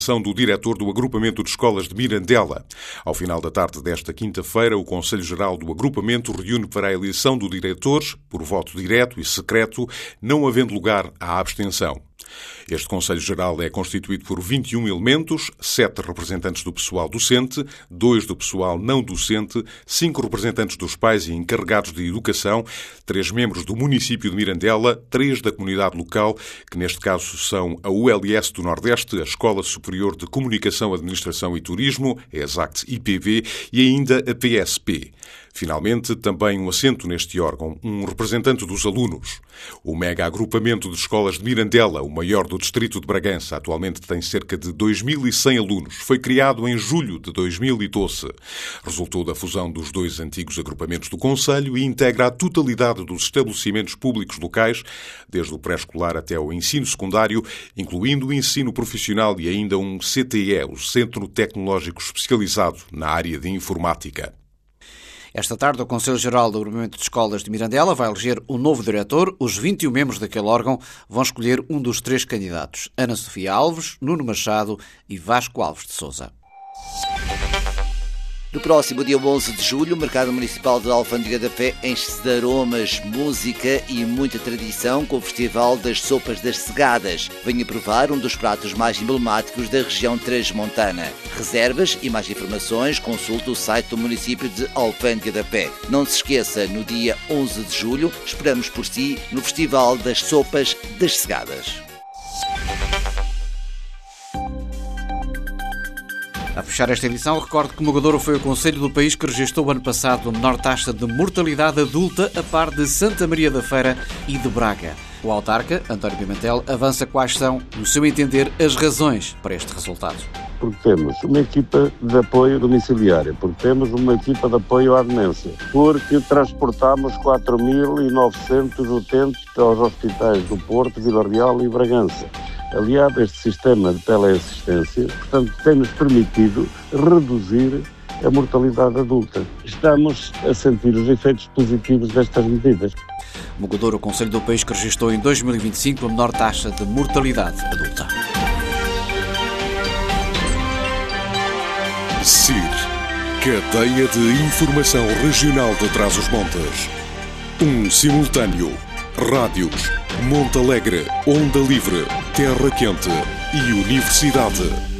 Do diretor do Agrupamento de Escolas de Mirandela. Ao final da tarde desta quinta-feira, o Conselho Geral do Agrupamento reúne para a eleição do diretor, por voto direto e secreto, não havendo lugar à abstenção. Este Conselho Geral é constituído por 21 elementos, 7 representantes do pessoal docente, 2 do pessoal não docente, 5 representantes dos pais e encarregados de educação, 3 membros do município de Mirandela, 3 da comunidade local, que neste caso são a ULS do Nordeste, a Escola Superior de Comunicação, Administração e Turismo, a ESACT-IPV, e ainda a PSP. Finalmente, também um assento neste órgão, um representante dos alunos. O mega agrupamento de escolas de Mirandela, o maior do distrito de Bragança, atualmente tem cerca de 2.100 alunos. Foi criado em julho de 2012. Resultou da fusão dos 2 antigos agrupamentos do Conselho e integra a totalidade dos estabelecimentos públicos locais, desde o pré-escolar até o ensino secundário, incluindo o ensino profissional e ainda um CTE, o Centro Tecnológico Especializado na área de informática. Esta tarde, o Conselho Geral do Agrupamento de Escolas de Mirandela vai eleger o novo diretor. Os 21 membros daquele órgão vão escolher um dos 3 candidatos: Ana Sofia Alves, Nuno Machado e Vasco Alves de Sousa. No próximo dia 11 de julho, o Mercado Municipal de Alfândega da Fé enche-se de aromas, música e muita tradição com o Festival das Sopas das Segadas. Venha provar um dos pratos mais emblemáticos da região transmontana. Reservas e mais informações, consulte o site do município de Alfândega da Fé. Não se esqueça, no dia 11 de julho, esperamos por si no Festival das Sopas das Segadas. A fechar esta edição, recordo que Mogadouro foi o concelho do país que registrou ano passado a menor taxa de mortalidade adulta, a par de Santa Maria da Feira e de Braga. O autarca, António Pimentel, avança quais são, no seu entender, as razões para este resultado. Porque temos uma equipa de apoio domiciliário, porque temos uma equipa de apoio à demência, porque transportamos 4.900 utentes aos hospitais do Porto, Vila Real e Bragança. Aliado a este sistema de teleassistência, portanto, tem-nos permitido reduzir a mortalidade adulta. Estamos a sentir os efeitos positivos destas medidas. Mogadouro, o concelho do país que registrou em 2025 a menor taxa de mortalidade adulta. CIR, Cadeia de Informação Regional de Trás-os-Montes. Simultâneo. Rádios, Monte Alegre, Onda Livre, Terra Quente e Universidade.